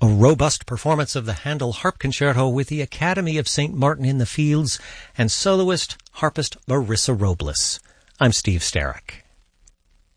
A robust performance of the Handel Harp Concerto with the Academy of St. Martin in the Fields and soloist, harpist Marissa Robles. I'm Steve Starrick.